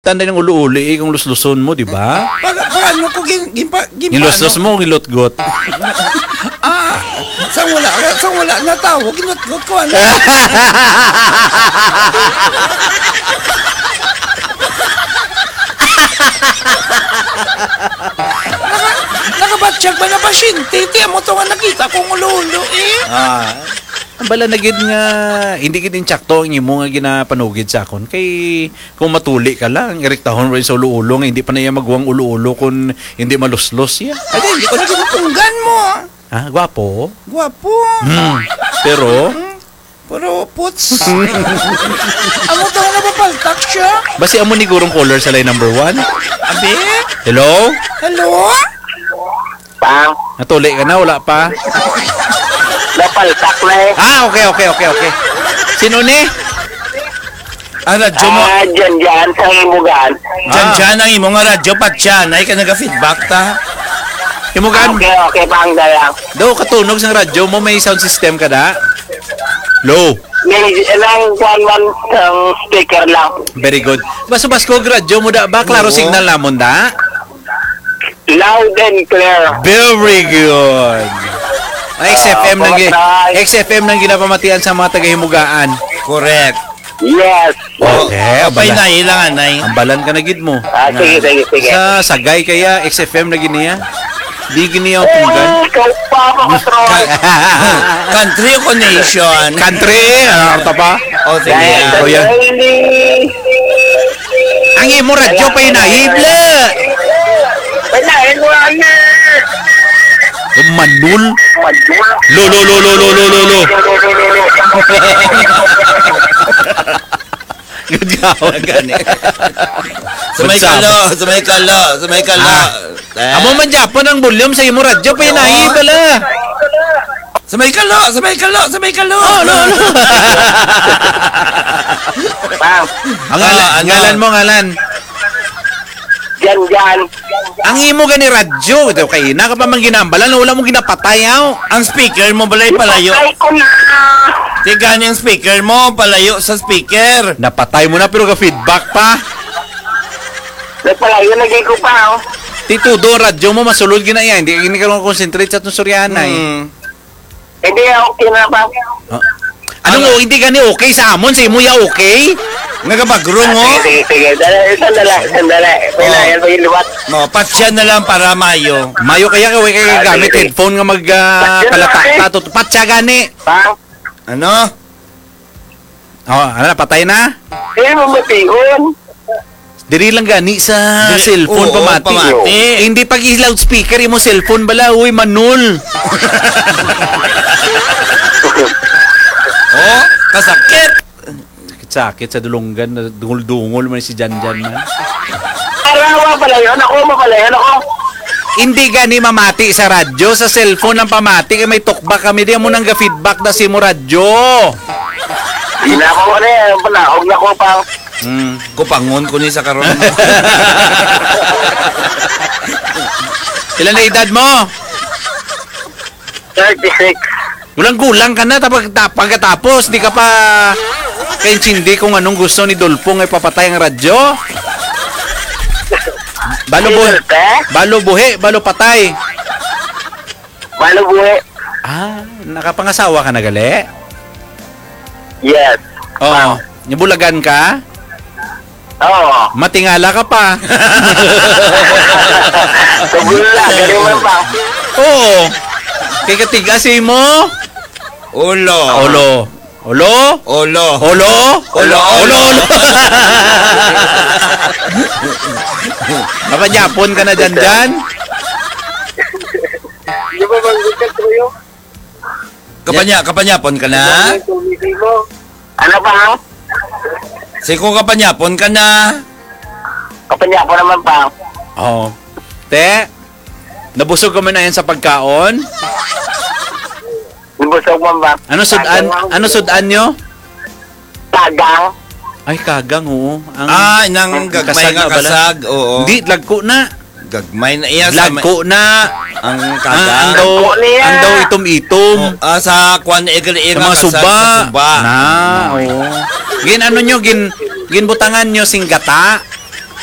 Tanda ng uli-uli kung lusluson mo, di ba? Paano ko Niluslos mo, gilot-got. Sang wala na tao, ginot-got ko ano. Nakabatsyag ba na pasyente? Tiyan mo ito nga nakita kong ulo-ulo Ang bala na gid nga, hindi gid insakto ang imo nga ginapanugid sa akon. Kay kung matuli ka lang, irektahon rin sa ulo-ulo nga hindi pa na iya magwang ulo-ulo kung hindi maluslos ya. Ay, hindi ko na ginutunggan mo. Gwapo? Gwapo. Pero? Pero, puts. Amo daw na mapaltak siya. Basi amo ni gurong color sa line number 1? Abi? Hello? Hello? Pang, Natuli ka na, wala pa? napaltak na eh. Okay. Sino ni? Ang radyo mo. Dyan, sa himugan. Diyan ang imo nga radyo patyan. Ay ka naga-feedback ta. Himugan. Okay, pang dalang. Daw katunog sa radyo mo, may sound system ka na? Low. May ilang one ng speaker lang. Very good. Baso-basko radyo mo da ba? Klaro Oo. signal namon da? Loud and clear. Very good. XFM nang try. XFM nang ginapamatian sa mga taga-himugaan. Correct. Yes. Okay, Apay abala. na ilangan ay. Ambalan ka na gid mo. Sige. Sa sagay kaya XFM na giniya. Di giniya tunggan. Ikaw pa, makatroll. Country o nation? Country, ano pa? O sige. Oh, yan. Ang imo radyo pa inahibla. Panahin mo na. Manul. Lo. Gudyaw gani. Sumay kalo. Amo man Japon ang volume sa imo radyo pa inahibla. Sumay kalo. No. Pang, Ang ngalan mo, ngalan. dyan. Ang imo gani radyo, ito kay na ka pa man ginambalan, wala mo ginapatay aw. Ang speaker mo balay palayo. Ay ko na. Tigani ang speaker mo, palayo sa speaker. Napatay mo na pero ka feedback pa. Nagpalayo, nagay ko pa, oh. Titudo radyo mo masulod gina yan, hindi ka concentrate sa tong Suryana eh. Hindi, okay na pa. Ano hindi gani okay sa amon sa imo ya okay? Nagabagrong mo. Sige. Sandali. Pinayan mo yung liwat. No, patyan na lang para mayo. Mayo kaya kay gamit sige. headphone nga mag kalatakta to patya gani. Pang, Ano? Ano patay na? hindi mo matihon. Diri lang gani sa cellphone Oo, pamati. pamati. Hindi pag loudspeaker imo cellphone bala, uy manul. Oh, kasakit. Sakit sa dulunggan, dungol-dungol man si Janjan man. Arawa pala yun. Ako. Hindi gani mamati sa radyo, sa cellphone ang pamati kay may talkback kami di mo nang ga-feedback na si mo radyo. Hinako ko na yan. Panaog na ko, Pang. Kupangon ko ni sa karon. Ilan na edad mo? 36. Gulang-gulang ka na pagkatapos di ka pa kaintindi kung anong gusto ni Dolpong ay papatay ang radyo. Balo buhi, balo patay. Malo buhay. Nakapangasawa ka na gali? Yes. Oo. Nibulagan ka? Oo. Matingala ka pa. Tugula. Ganun mo, Pang. Oo. Kay katigasin mo? Olo. Napajapon ka na dyan? Di ba bang gusto ko yun? Kapanyapon ka na? Ano, Pang? Siko kapanyapon ka na? Kapanya ko naman, Pang. Oo. Te, nabusog ka man na yan sa pagkaon? Nabusog mo, Pang. Ano sudan nyo? Tagang. Ay, kagang, oo. Nang gagmay kasag nga na bala? kasag. Oo. Hindi, lagko na. Gagmay na iya. Lagko na. Ang Ang kagang. daw itom-itom. Sa kwan igal-igal. Sa mga kasag, suba. sa suba. Oo. Gin ano nyo, gin butangan nyo singgata.